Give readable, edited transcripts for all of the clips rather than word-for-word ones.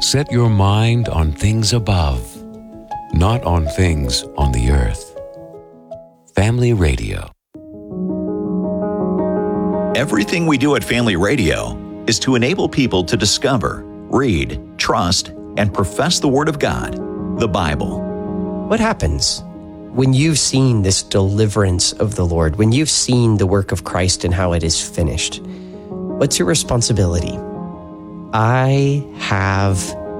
Set your mind on things above, not on things on the earth. Family Radio. Everything we do at Family Radio is to enable people to discover, read, trust, and profess the Word of God, the Bible. What happens when you've seen this deliverance of the Lord, when you've seen the work of Christ and how it is finished? What's your responsibility? I have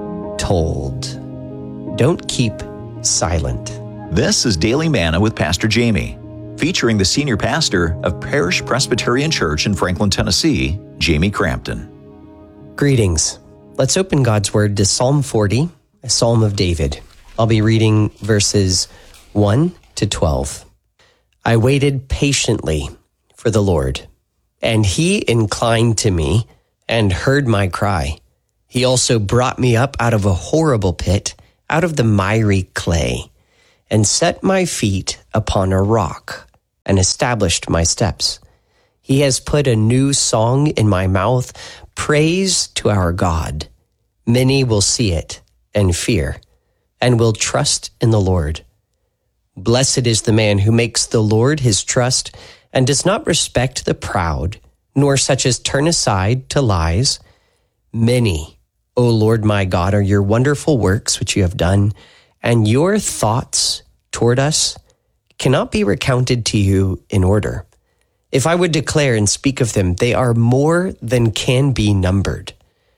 told. Don't keep silent. This is Daily Manna with Pastor Jamie, featuring the senior pastor of Parish Presbyterian Church in Franklin, Tennessee, Jamie Crampton. Greetings. Let's open God's Word to Psalm 40, a Psalm of David. I'll be reading verses 1 to 12. I waited patiently for the Lord, and He inclined to me and heard my cry. He also brought me up out of a horrible pit, out of the miry clay, and set my feet upon a rock, and established my steps. He has put a new song in my mouth, praise to our God. Many will see it and fear, and will trust in the Lord. Blessed is the man who makes the Lord his trust, and does not respect the proud, nor such as turn aside to lies. Many, O Lord my God, are your wonderful works which you have done, and your thoughts toward us cannot be recounted to you in order. If I would declare and speak of them, they are more than can be numbered.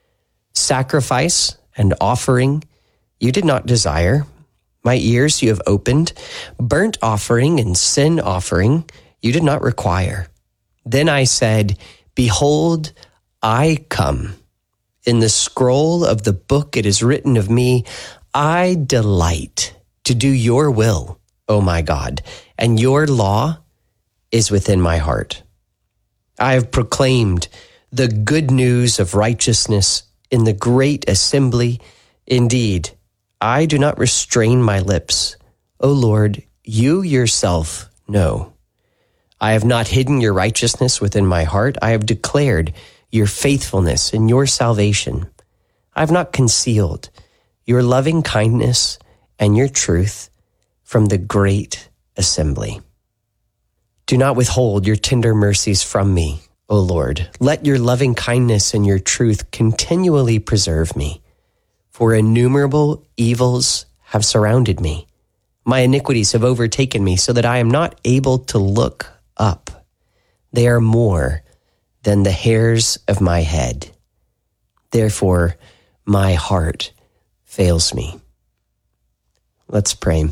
Sacrifice and offering you did not desire. My ears you have opened. Burnt offering and sin offering you did not require. Then I said, behold, I come. In the scroll of the book it is written of me, I delight to do your will, O my God, and your law is within my heart. I have proclaimed the good news of righteousness in the great assembly. Indeed, I do not restrain my lips. O Lord, you yourself know. I have not hidden your righteousness within my heart. I have declared your faithfulness and your salvation. I have not concealed your loving kindness and your truth from the great assembly. Do not withhold your tender mercies from me, O Lord. Let your loving kindness and your truth continually preserve me. For innumerable evils have surrounded me. My iniquities have overtaken me so that I am not able to look up. They are more than the hairs of my head. Therefore, my heart fails me. Let's pray.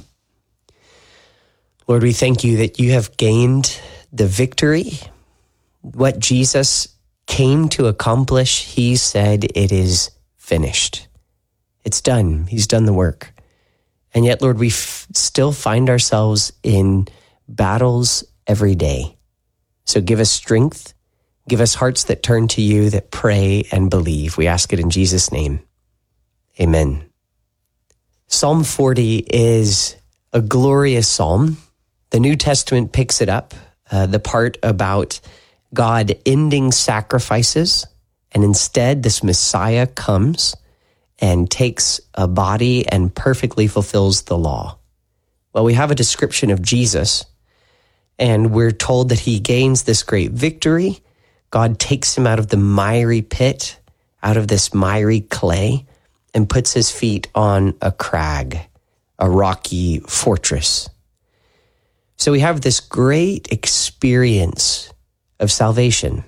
Lord, we thank you that you have gained the victory. What Jesus came to accomplish, he said, it is finished. It's done. He's done the work. And yet, Lord, we still find ourselves in battles every day. So give us strength. Give us hearts that turn to you, that pray and believe. We ask it in Jesus' name. Amen. Psalm 40 is a glorious psalm. The New Testament picks it up, the part about God ending sacrifices, and instead this Messiah comes and takes a body and perfectly fulfills the law. Well, we have a description of Jesus, and we're told that he gains this great victory. God takes him out of the miry pit, out of this miry clay, and puts his feet on a crag, a rocky fortress. So we have this great experience of salvation.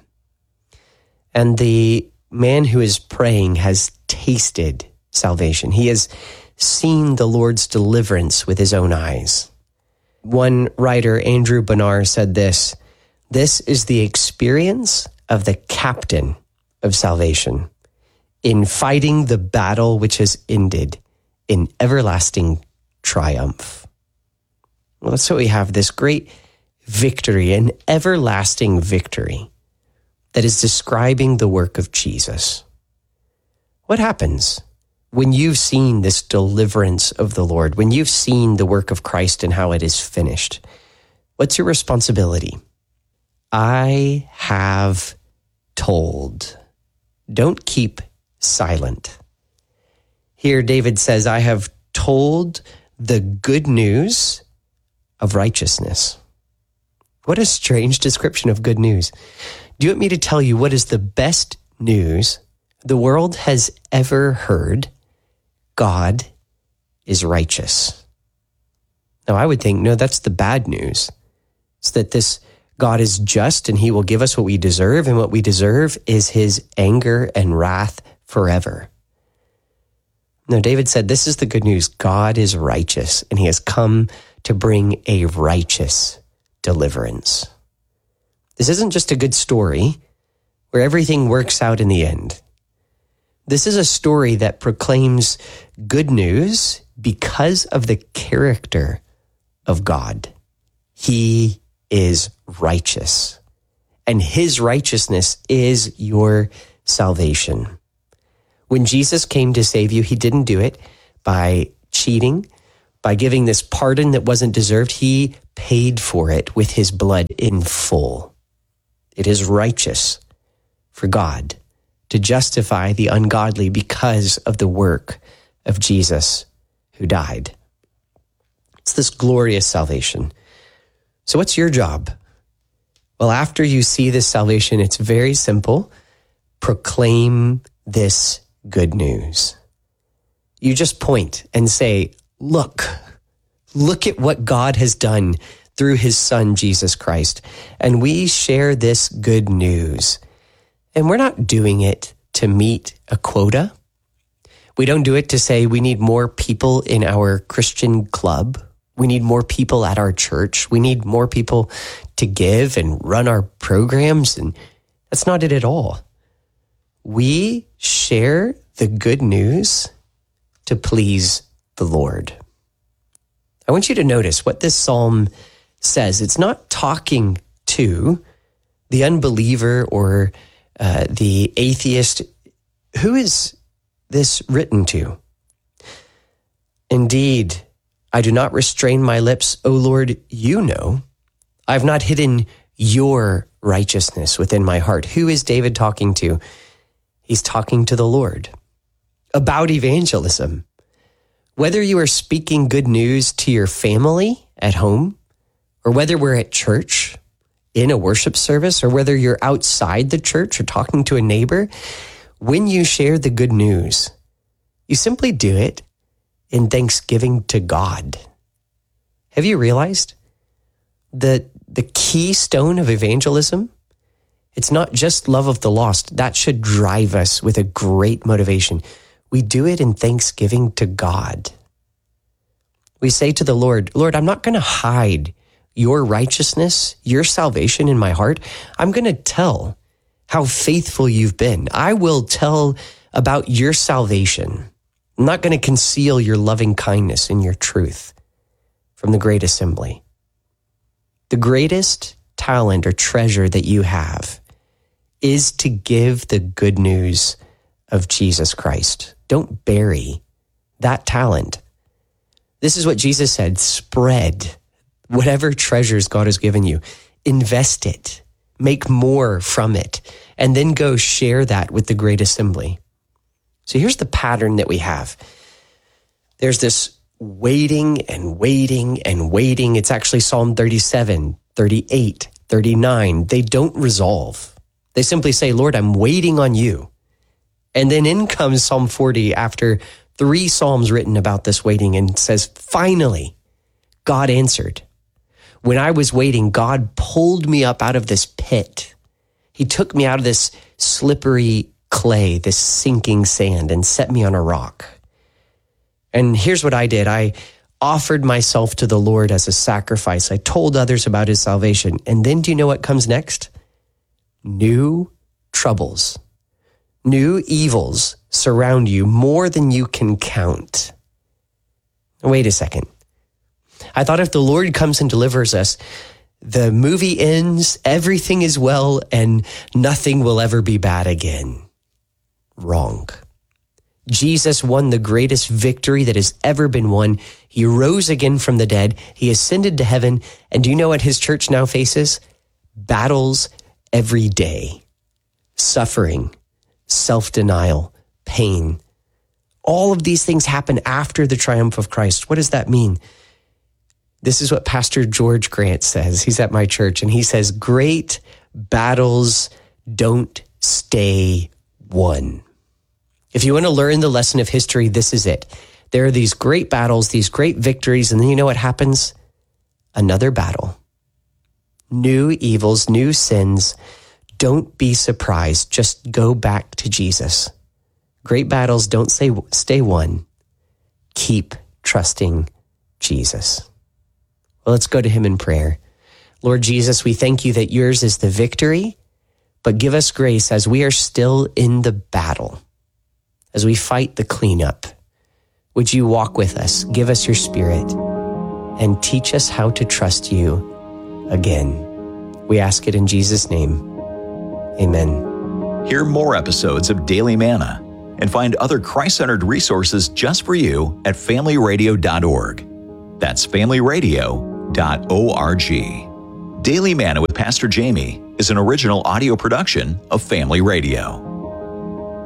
And the man who is praying has tasted salvation. He has seen the Lord's deliverance with his own eyes. One writer, Andrew Bonar, said this is the experience of the captain of salvation in fighting the battle which has ended in everlasting triumph. Well, that's what we have, this great victory, an everlasting victory that is describing the work of Jesus. What happens when you've seen this deliverance of the Lord, when you've seen the work of Christ and how it is finished? What's your responsibility? I have told. Don't keep silent. Here, David says, I have told the good news of righteousness. What a strange description of good news. Do you want me to tell you what is the best news the world has ever heard? God is righteous. Now, I would think, no, that's the bad news. It's that this God is just and he will give us what we deserve, and what we deserve is his anger and wrath forever. No, David said, this is the good news. God is righteous, and he has come to bring a righteous deliverance. This isn't just a good story where everything works out in the end. This is a story that proclaims good news because of the character of God. He is righteous, and his righteousness is your salvation. When Jesus came to save you, he didn't do it by cheating, by giving this pardon that wasn't deserved. He paid for it with his blood in full. It is righteous for God to justify the ungodly because of the work of Jesus who died. It's this glorious salvation. So what's your job? Well, after you see this salvation, it's very simple. Proclaim this good news. You just point and say, look at what God has done through his son, Jesus Christ. And we share this good news. And we're not doing it to meet a quota. We don't do it to say we need more people in our Christian club. We need more people at our church. We need more people to give and run our programs. And that's not it at all. We share the good news to please the Lord. I want you to notice what this psalm says. It's not talking to the unbeliever or the atheist. Who is this written to? Indeed, I do not restrain my lips, O Lord, you know. I have not hidden your righteousness within my heart. Who is David talking to? He's talking to the Lord about evangelism. Whether you are speaking good news to your family at home, or whether we're at church in a worship service, or whether you're outside the church or talking to a neighbor, when you share the good news, you simply do it in thanksgiving to God. Have you realized that the keystone of evangelism, it's not just love of the lost. That should drive us with a great motivation. We do it in thanksgiving to God. We say to the Lord, Lord, I'm not going to hide your righteousness, your salvation in my heart. I'm going to tell how faithful you've been. I will tell about your salvation. I'm not going to conceal your loving kindness and your truth from the great assembly. The greatest talent or treasure that you have is to give the good news of Jesus Christ. Don't bury that talent. This is what Jesus said, spread whatever treasures God has given you. Invest it, make more from it, and then go share that with the great assembly. So here's the pattern that we have. There's this waiting and waiting and waiting. It's actually Psalm 37, 38, 39. They don't resolve. They simply say, Lord, I'm waiting on you. And then in comes Psalm 40 after 3 Psalms written about this waiting and says, finally, God answered. When I was waiting, God pulled me up out of this pit. He took me out of this slippery clay, this sinking sand, and set me on a rock. And here's what I did. I offered myself to the Lord as a sacrifice. I told others about his salvation. And then do you know what comes next? New troubles, new evils surround you more than you can count. Wait a second. I thought if the Lord comes and delivers us, the movie ends, everything is well, and nothing will ever be bad again. Wrong. Jesus won the greatest victory that has ever been won. He rose again from the dead. He ascended to heaven. And do you know what his church now faces? Battles every day. Suffering, self-denial, pain. All of these things happen after the triumph of Christ. What does that mean? This is what Pastor George Grant says. He's at my church, and he says, great battles don't stay won. If you want to learn the lesson of history, this is it. There are these great battles, these great victories, and then you know what happens? Another battle. New evils, new sins. Don't be surprised. Just go back to Jesus. Great battles don't stay won. Keep trusting Jesus. Well, let's go to him in prayer. Lord Jesus, we thank you that yours is the victory, but give us grace as we are still in the battle, as we fight the cleanup. Would you walk with us, give us your spirit, and teach us how to trust you again. We ask it in Jesus' name. Amen. Hear more episodes of Daily Manna and find other Christ-centered resources just for you at familyradio.org. That's familyradio.org. Daily Manna with Pastor Jamie is an original audio production of Family Radio.